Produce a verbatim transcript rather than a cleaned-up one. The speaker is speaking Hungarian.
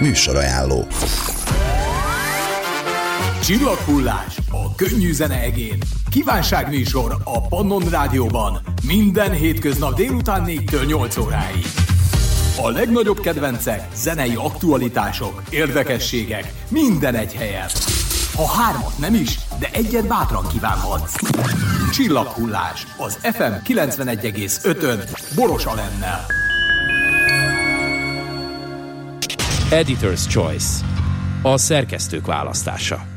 műsorajánló. Csillaghullás a könnyű zene egén. Kívánságműsor a Pannon Rádióban. Minden hétköznap délután négytől nyolc óráig. A legnagyobb kedvencek, zenei aktualitások, érdekességek, minden egy helyen. Ha hármat nem is, de egyet bátran kívánhatsz. Csillaghullás az ef em kilencvenegy egész ötön Boros Alennel. Editor's Choice. A szerkesztők választása.